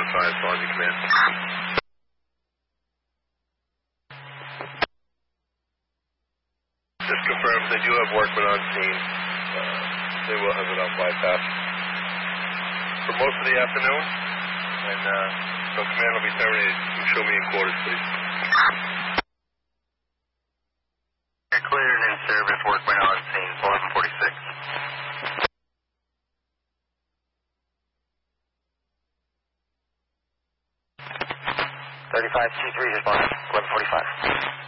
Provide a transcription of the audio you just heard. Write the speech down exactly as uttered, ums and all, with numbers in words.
five, following your command. Just confirms they do have workmen on scene. Uh, they will have it on bypass for most of the afternoon, and uh, so command will be terminated. You can show me in quarters, please. You're cleared and in service, workmen on scene, eleven forty-six. thirty-five T three, respond, eleven forty-five.